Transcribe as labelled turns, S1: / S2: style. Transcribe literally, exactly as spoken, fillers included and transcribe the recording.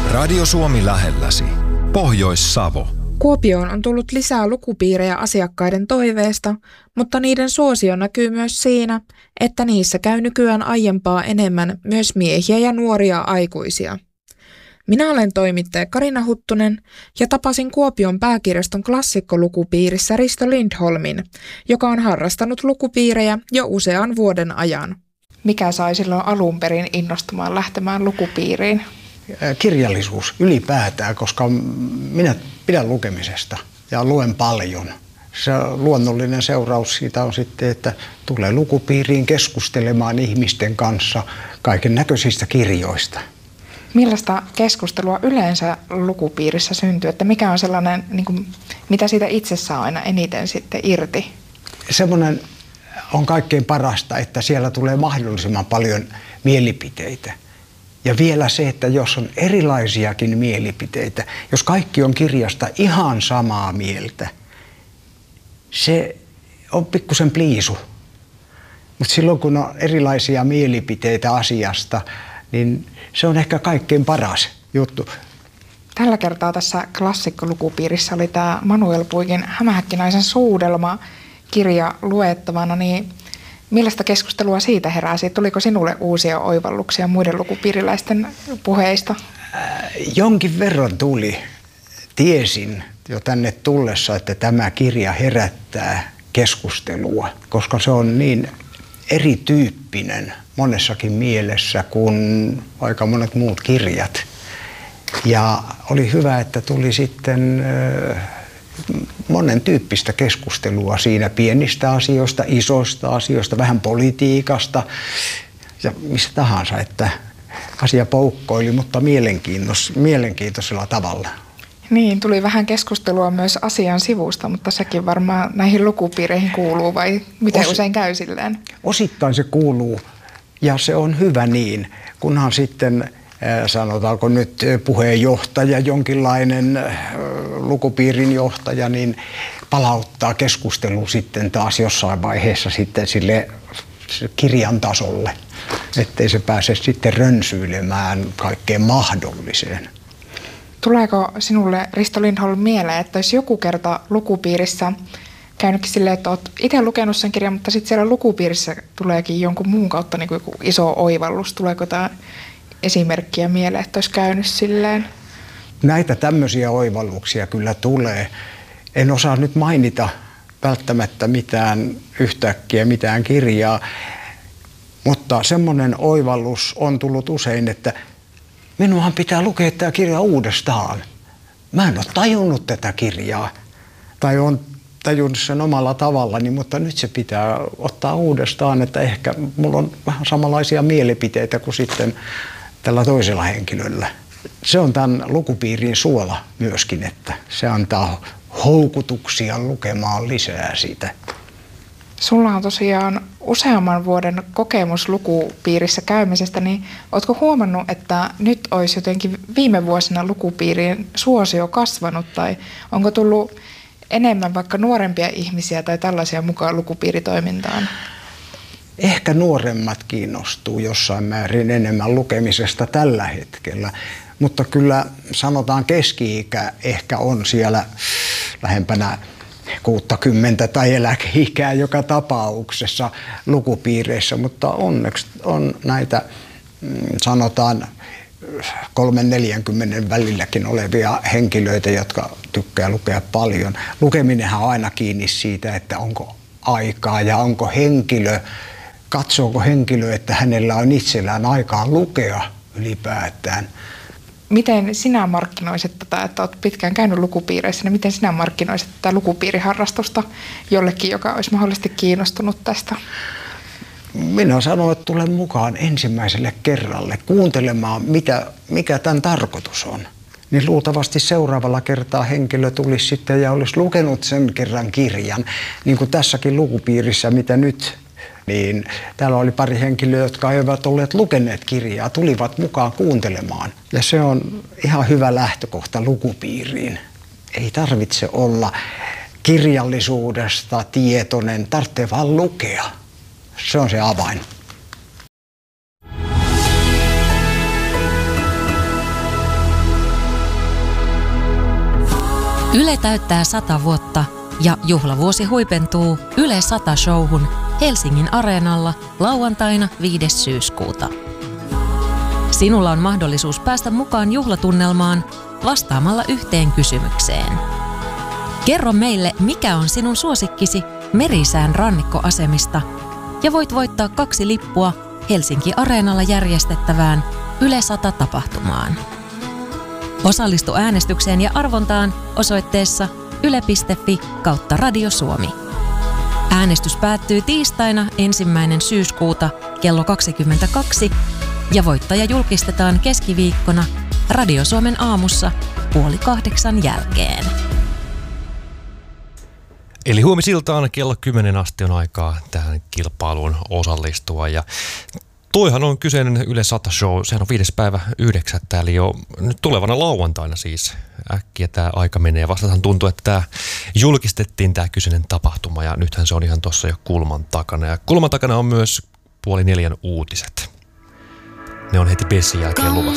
S1: Radio Suomi lähelläsi. Pohjois-Savo.
S2: Kuopioon on tullut lisää lukupiirejä asiakkaiden toiveesta, mutta niiden suosio näkyy myös siinä, että niissä käy nykyään aiempaa enemmän myös miehiä ja nuoria aikuisia. Minä olen toimittaja Karina Huttunen ja tapasin Kuopion pääkirjaston klassikkolukupiirissä Risto Lindholmin, joka on harrastanut lukupiirejä jo usean vuoden ajan. Mikä sai silloin alun perin innostumaan lähtemään lukupiiriin?
S3: Kirjallisuus ylipäätään, koska minä pidän lukemisesta ja luen paljon. Se luonnollinen seuraus siitä on sitten, että tulee lukupiiriin keskustelemaan ihmisten kanssa kaiken näköisistä kirjoista.
S2: Millaista keskustelua yleensä lukupiirissä syntyy? Että mikä on sellainen, niin kuin, mitä siitä itse saa aina eniten sitten irti?
S3: Semmoinen on kaikkein parasta, että siellä tulee mahdollisimman paljon mielipiteitä. Ja vielä se, että jos on erilaisiakin mielipiteitä, jos kaikki on kirjasta ihan samaa mieltä, se on pikkusen pliisu. Mutta silloin kun on erilaisia mielipiteitä asiasta, niin se on ehkä kaikkein paras juttu.
S2: Tällä kertaa tässä klassikkolukupiirissä oli tämä Manuel Puikin Hämähäkkinäisen suudelma kirja luettavana, niin millaista keskustelua siitä heräsi? Tuliko sinulle uusia oivalluksia muiden lukupiiriläisten puheista?
S3: Äh, jonkin verran tuli. Tiesin jo tänne tullessa, että tämä kirja herättää keskustelua, koska se on niin erityyppinen monessakin mielessä kuin aika monet muut kirjat. Ja oli hyvä, että tuli sitten äh, monen tyyppistä keskustelua siinä, pienistä asioista, isoista asioista, vähän politiikasta ja mistä tahansa, että asia poukkoili, mutta mielenkiintois- mielenkiintoisella tavalla.
S2: Niin, tuli vähän keskustelua myös asian sivusta, mutta sekin varmaan näihin lukupiireihin kuuluu, vai miten Os- usein käy silleen?
S3: Osittain se kuuluu ja se on hyvä niin, kunhan sitten sanotaanko nyt puheenjohtaja, jonkinlainen lukupiirin johtaja, niin palauttaa keskustelu sitten taas jossain vaiheessa sitten sille kirjan tasolle, ettei se pääse sitten rönsyilemään kaikkeen mahdolliseen.
S2: Tuleeko sinulle, Risto Lindholm, mieleen, että jos joku kerta lukupiirissä käynytkin silleen, että olet itse lukenut sen kirjan, mutta sitten siellä lukupiirissä tuleekin jonkun muun kautta niin kuin joku iso oivallus, tuleeko tämä esimerkkiä mieleen, että olisi käynyt silleen?
S3: Näitä tämmöisiä oivalluksia kyllä tulee. En osaa nyt mainita välttämättä mitään yhtäkkiä, mitään kirjaa, mutta semmoinen oivallus on tullut usein, että minunhan pitää lukea tämä kirja uudestaan. Mä en ole tajunnut tätä kirjaa. Tai on tajunnut sen omalla tavallani, mutta nyt se pitää ottaa uudestaan, että ehkä mulla on vähän samanlaisia mielipiteitä kuin sitten tällä toisella henkilöllä. Se on tämän lukupiirin suola myöskin, että se antaa houkutuksia lukemaan lisää siitä.
S2: Sulla on tosiaan useamman vuoden kokemus lukupiirissä käymisestä, niin ootko huomannut, että nyt olisi jotenkin viime vuosina lukupiirin suosio kasvanut, tai onko tullut enemmän vaikka nuorempia ihmisiä tai tällaisia mukaan lukupiiritoimintaan?
S3: Ehkä nuoremmat kiinnostuu jossain määrin enemmän lukemisesta tällä hetkellä, mutta kyllä sanotaan keski-ikä ehkä on siellä lähempänä kuusikymmentä tai eläkeikää joka tapauksessa lukupiireissä, mutta onneksi on näitä sanotaan kolmen neljänkymmenen välilläkin olevia henkilöitä, jotka tykkää lukea paljon. Lukeminenhan on aina kiinni siitä, että onko aikaa ja onko henkilö, katsooko henkilö, että hänellä on itsellään aikaa lukea ylipäätään.
S2: Miten sinä markkinoisit tätä, että olet pitkään käynyt lukupiireissä, niin miten sinä markkinoisit tätä lukupiiriharrastusta jollekin, joka olisi mahdollisesti kiinnostunut tästä?
S3: Minä sanoin, että tulen mukaan ensimmäiselle kerralle kuuntelemaan, mitä, mikä tämän tarkoitus on. Niin luultavasti seuraavalla kertaa henkilö tulisi sitten ja olisi lukenut sen kerran kirjan, niin kuin tässäkin lukupiirissä, mitä nyt. Niin täällä oli pari henkilöä, jotka eivät olleet lukeneet kirjaa, tulivat mukaan kuuntelemaan. Ja se on ihan hyvä lähtökohta lukupiiriin. Ei tarvitse olla kirjallisuudesta tietoinen, tarvitsee vaan lukea. Se on se avain.
S4: Yle täyttää sata vuotta ja juhlavuosi huipentuu Yle sata-showhun Helsingin Areenalla lauantaina viides syyskuuta. Sinulla on mahdollisuus päästä mukaan juhlatunnelmaan vastaamalla yhteen kysymykseen. Kerro meille, mikä on sinun suosikkisi Merisään rannikkoasemista ja voit voittaa kaksi lippua Helsinki Areenalla järjestettävään Yle sata-tapahtumaan. Osallistu äänestykseen ja arvontaan osoitteessa yle piste fi kautta Radio Suomi. Äänestys päättyy tiistaina ensimmäinen syyskuuta kello kaksikymmentäkaksi ja voittaja julkistetaan keskiviikkona Radio Suomen aamussa puoli kahdeksan jälkeen.
S5: Eli huomisiltaan kello kymmenen asti on aikaa tähän kilpailuun osallistua ja toihan on kyseinen Yle sata show, sehän on viides päivä yhdeksättä, eli jo nyt tulevana lauantaina siis äkkiä tämä aika menee. Vastataan tuntuu, että tämä julkistettiin tämä kyseinen tapahtuma ja nythän se on ihan tuossa jo kulman takana. Ja kulman takana on myös puoli neljän uutiset. Ne on heti Bessin jälkeen luvassa.